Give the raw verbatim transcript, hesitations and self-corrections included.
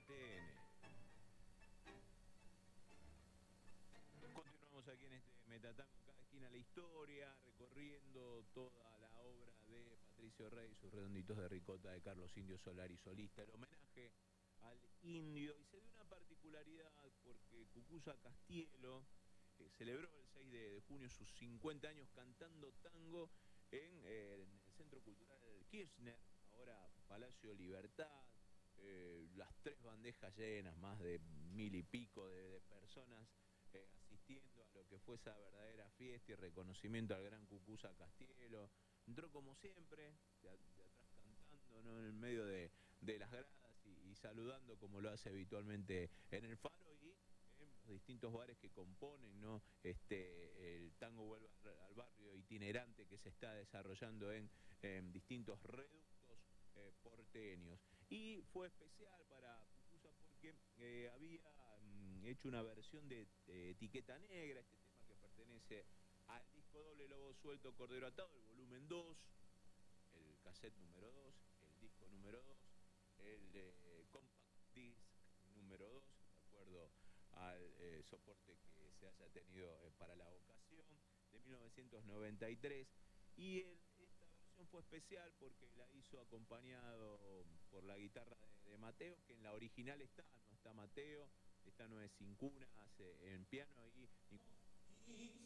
T N. Continuamos aquí en este Metatango, cada esquina de la historia, recorriendo toda la obra de Patricio Rey, sus redonditos de ricota de Carlos Indio Solari Solista, el homenaje al indio. Y se dio una particularidad porque Cucuza Castielo eh, celebró el seis de junio sus cincuenta años cantando tango en, eh, en el Centro Cultural Kirchner, ahora Palacio Libertad. Eh, las tres bandejas llenas, más de mil y pico de, de personas eh, asistiendo a lo que fue esa verdadera fiesta y reconocimiento al gran Cucuza Castielo. Entró como siempre, de, de atrás cantando, ¿no?, en el medio de, de las gradas y, y saludando como lo hace habitualmente en el Faro y en los distintos bares que componen, ¿no?, este, el Tango Vuelve al Barrio itinerante que se está desarrollando en, en distintos reductos eh, porteños. Y fue especial para Cucuza porque eh, había mm, hecho una versión de eh, Etiqueta Negra, este tema que pertenece al disco doble Lobo Suelto, Cordero Atado, el volumen dos, el cassette número dos, el disco número dos, el eh, compact disc número dos, de acuerdo al eh, soporte que se haya tenido eh, para la ocasión, de mil novecientos noventa y tres. Y el, esta versión fue especial porque la hizo acompañado por la guitarra de, de Mateo, que en la original está, no está Mateo, esta no es Sin Cuna, hace en piano y... y